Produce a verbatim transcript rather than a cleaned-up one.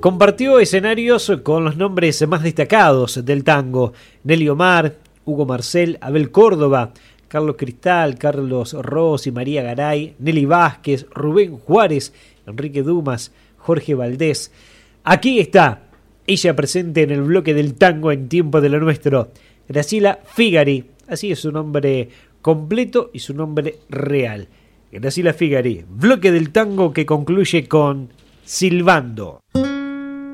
Compartió escenarios con los nombres más destacados del tango: Nelly Omar, Hugo Marcel, Abel Córdoba, Carlos Cristal, Carlos Rossi, María Garay, Nelly Vázquez, Rubén Juárez, Enrique Dumas, Jorge Valdés. Aquí está ella presente en el bloque del tango en Tiempo de lo Nuestro, Graciela Figari, así es su nombre completo y su nombre real. Graciela Figari, bloque del tango que concluye con Silbando.